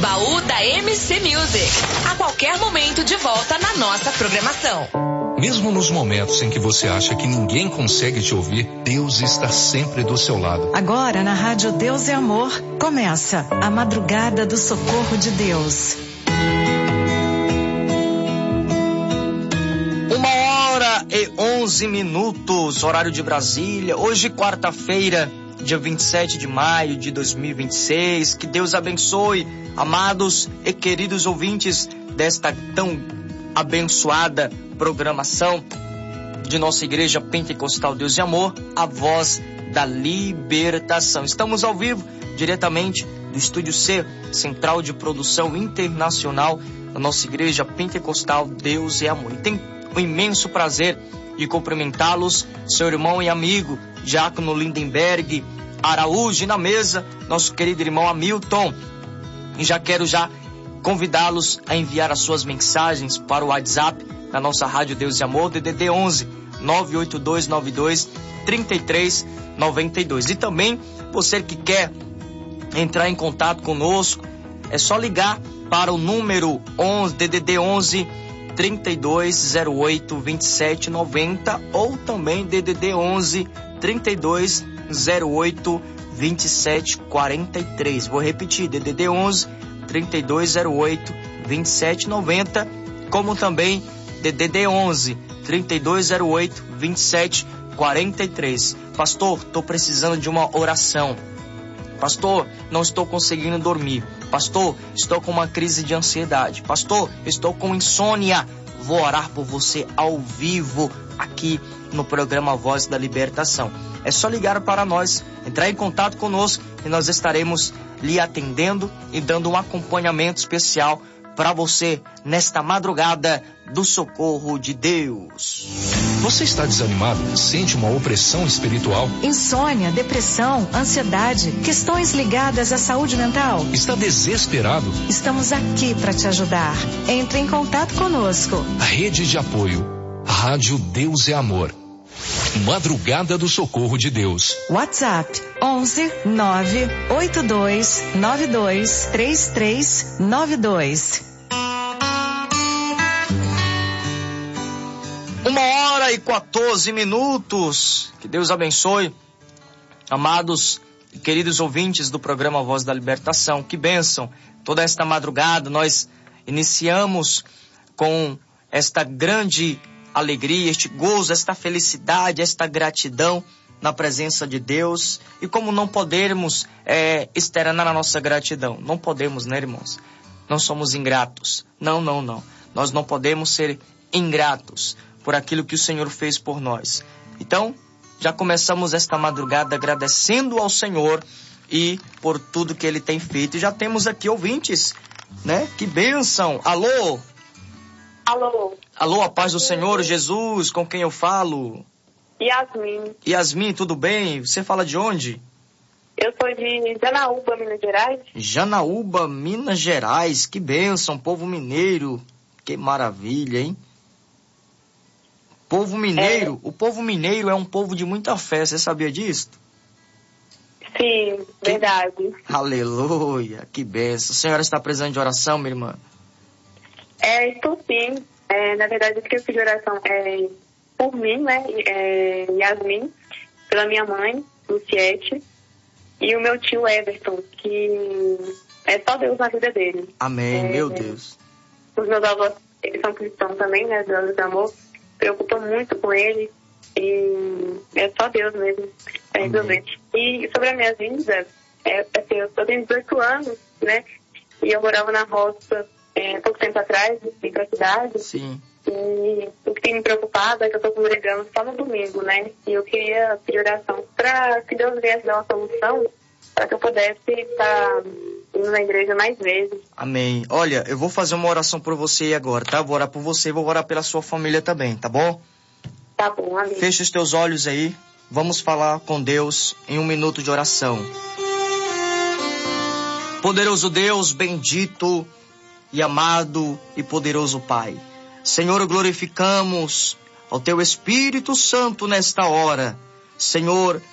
Baú da MC Music. A qualquer momento de volta na nossa programação. Mesmo nos momentos em que você acha que ninguém consegue te ouvir, Deus está sempre do seu lado. Agora na Rádio Deus é Amor, começa a Madrugada do Socorro de Deus. 1h11, horário de Brasília. Hoje, quarta-feira, dia 27 de maio de 2026. Que Deus abençoe, amados e queridos ouvintes desta tão abençoada programação de nossa Igreja Pentecostal Deus e Amor, a voz da libertação. Estamos ao vivo, diretamente do Estúdio C, Central de Produção Internacional da nossa Igreja Pentecostal Deus e Amor. E tem um imenso prazer de cumprimentá-los, seu irmão e amigo, Diácono Lindenberg Araújo, e na mesa, nosso querido irmão Hamilton. E já quero convidá-los a enviar as suas mensagens para o WhatsApp da nossa Rádio Deus e Amor, DDD 11 98292 3392. E também, você que quer entrar em contato conosco, é só ligar para o número 11, DDD 11 3208 2790 ou também DDD 11 3208 2743. Vou repetir, DDD 11 3208 2790, como também DDD 11 3208 2743. Pastor, estou precisando de uma oração. Pastor, não estou conseguindo dormir. Pastor, estou com uma crise de ansiedade. Pastor, estou com insônia. Vou orar por você ao vivo aqui no programa Voz da Libertação. É só ligar para nós, entrar em contato conosco e nós estaremos lhe atendendo e dando um acompanhamento especial para você nesta madrugada do socorro de Deus. Você está desanimado? Sente uma opressão espiritual? Insônia, depressão, ansiedade, questões ligadas à saúde mental? Está desesperado? Estamos aqui para te ajudar. Entre em contato conosco. Rede de apoio. Rádio Deus é Amor. Madrugada do Socorro de Deus. WhatsApp 11 982 92 3392. 1h14. Que Deus abençoe, amados e queridos ouvintes do programa Voz da Libertação. Que bênção! Toda esta madrugada nós iniciamos com esta grande alegria, este gozo, esta felicidade, esta gratidão na presença de Deus. E como não podemos externar a nossa gratidão? Não podemos, né, irmãos? Não somos ingratos. Não. Nós não podemos ser ingratos por aquilo que o Senhor fez por nós. Então, já começamos esta madrugada agradecendo ao Senhor e por tudo que Ele tem feito. E já temos aqui ouvintes, né? Que bênção! Alô? Alô? Alô, a paz do Senhor Jesus, com quem eu falo? Yasmin. Yasmin, tudo bem? Você fala de onde? Eu sou de Janaúba, Minas Gerais. Janaúba, Minas Gerais, que bênção, povo mineiro. Que maravilha, hein? Povo mineiro, o povo mineiro é um povo de muita fé, você sabia disso? Sim, verdade. Aleluia, que bênção. A senhora está precisando de oração, minha irmã? Estou sim. Na verdade, eu queria pedir oração por mim, né? Yasmin, pela minha mãe, Luciete, e o meu tio Everton, que é só Deus na vida dele. Amém, meu Deus. Os meus avós, eles são cristãos também, né? Deus do amor. Preocupa muito com ele e é só Deus mesmo para resolver. E sobre a minha vida, assim, eu tenho 18 anos, né? E eu morava na roça pouco tempo atrás, vim pra cidade. Sim. E o que tem me preocupado é que eu tô congregando só no domingo, né? E eu queria pedir oração para que Deus viesse dar uma solução para que eu pudesse estar indo na igreja mais vezes. Amém. Olha, eu vou fazer uma oração por você agora, tá? Vou orar por você e vou orar pela sua família também, tá bom? Tá bom, amém. Feche os teus olhos aí. Vamos falar com Deus em 1 minuto de oração. Poderoso Deus, bendito e amado e poderoso Pai. Senhor, glorificamos ao Teu Espírito Santo nesta hora. Senhor,